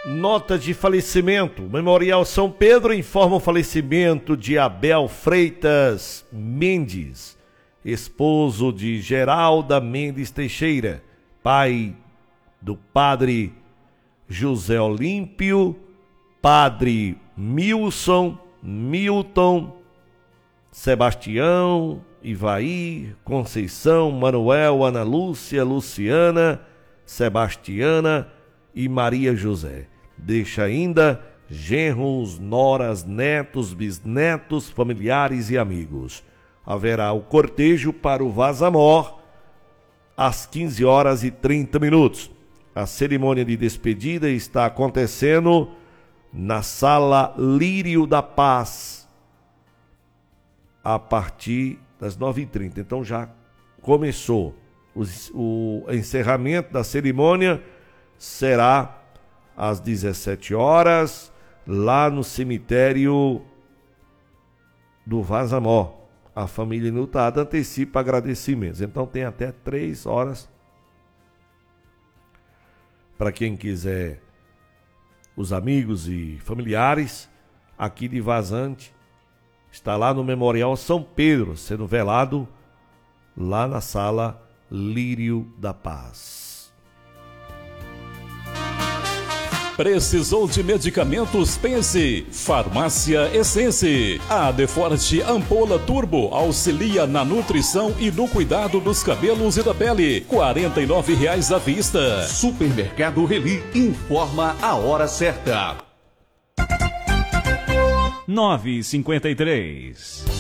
Nota de falecimento. Memorial São Pedro informa o falecimento de Abel Freitas Mendes, esposo de Geralda Mendes Teixeira, pai do padre José Olímpio, padre Milton, Sebastião, Ivaí, Conceição, Manuel, Ana Lúcia, Luciana, Sebastiana e Maria José. Deixa ainda genros, noras, netos, bisnetos, familiares e amigos. Haverá o cortejo para o Vazamor às 15h30. A cerimônia de despedida está acontecendo na Sala Lírio da Paz a partir das 9h30. Então já começou. O encerramento da cerimônia será às 17h lá no cemitério do Vazamor. A família enlutada antecipa agradecimentos. Então tem até 3 horas para quem quiser, os amigos e familiares aqui de Vazante. Está lá no Memorial São Pedro, sendo velado lá na Sala Lírio da Paz. Precisou de medicamentos? Pense. Farmácia Essence. A Adeforte Ampola Turbo auxilia na nutrição e no cuidado dos cabelos e da pele. R$ 49,00 à vista. Supermercado Reli informa a hora certa. 9h53.